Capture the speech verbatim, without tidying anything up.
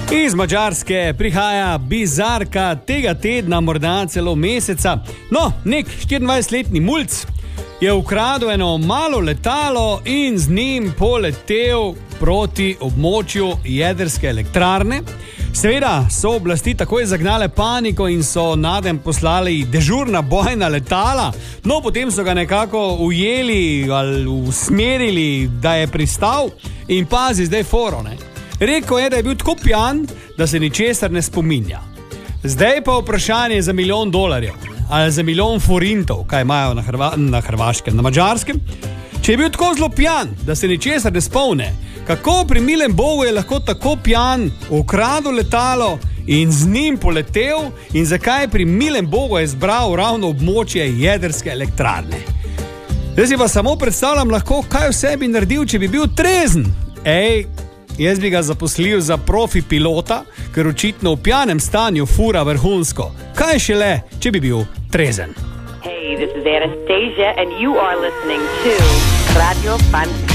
Iz Madžarske prihaja bizarka tega tedna, morda celo meseca. No, nek štiriindvajsetletni mulc je ukradel eno malo letalo in z njim poletel proti območju jedrske elektrarne. Seveda so oblasti takoj zagnale paniko in so naden poslali dežurna bojna letala, no potem so ga nekako ujeli ali usmerili, da je pristal in pazi zdaj foro, ne. Rekel je, da je bil tako pijan, da se ničesar ne spominja. Zdaj pa vprašanje za milijon dolarjev ali za milijon forintov, kaj imajo na, Hrva na Hrvaškem, na Madžarskem. Če je bil tako zelo pijan, da se ničesar ne spomne, kako pri milem Bogu je lahko tako pijan, ukradel letalo in z njim poletel in zakaj pri milem Bogu je izbral ravno območje jedrske elektrarne. Zdaj si pa samo predstavljam lahko, kaj vse bi naredil, če bi bil trezen. Ej, jaz bi ga zaposlil za profi pilota, ker očitno v pijanem stanju fura vrhunsko. Kaj šele, če bi bil trezen? Hey, this is Anastasia and you are listening to Radio Fun.